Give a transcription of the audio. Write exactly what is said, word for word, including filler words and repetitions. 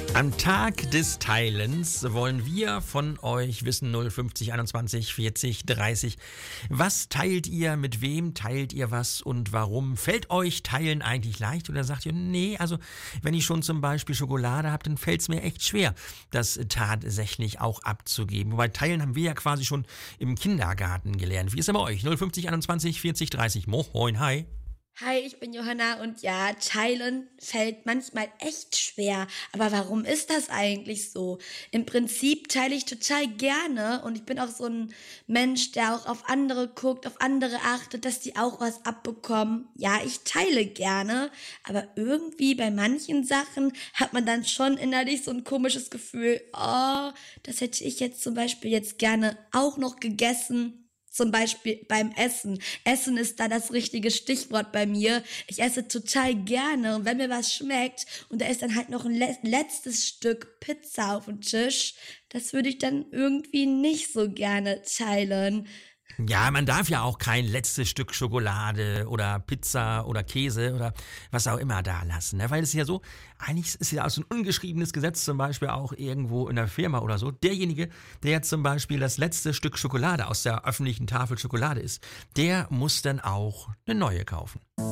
Am Tag des Teilens wollen wir von euch wissen, null fünfzig einundzwanzig vierzig dreißig. Was teilt ihr, mit wem teilt ihr was und warum? Fällt euch Teilen eigentlich leicht oder sagt ihr, nee, also wenn ich schon zum Beispiel Schokolade habe, dann fällt es mir echt schwer, das tatsächlich auch abzugeben. Wobei Teilen haben wir ja quasi schon im Kindergarten gelernt. Wie ist es bei euch? null fünfzig einundzwanzig vierzig dreißig. Moin, hi. Hi, ich bin Johanna und ja, teilen fällt manchmal echt schwer. Aber warum ist das eigentlich so? Im Prinzip teile ich total gerne und ich bin auch so ein Mensch, der auch auf andere guckt, auf andere achtet, dass die auch was abbekommen. Ja, ich teile gerne, aber irgendwie bei manchen Sachen hat man dann schon innerlich so ein komisches Gefühl, oh, das hätte ich jetzt zum Beispiel jetzt gerne auch noch gegessen. Zum Beispiel beim Essen. Essen ist da das richtige Stichwort bei mir. Ich esse total gerne und wenn mir was schmeckt und da ist dann halt noch ein le- letztes Stück Pizza auf dem Tisch, das würde ich dann irgendwie nicht so gerne teilen. Ja, man darf ja auch kein letztes Stück Schokolade oder Pizza oder Käse oder was auch immer da lassen. Ne? Weil es ist ja so, eigentlich ist ja auch so ein ungeschriebenes Gesetz zum Beispiel auch irgendwo in der Firma oder so. Derjenige, der jetzt zum Beispiel das letzte Stück Schokolade aus der öffentlichen Tafel Schokolade isst, der muss dann auch eine neue kaufen.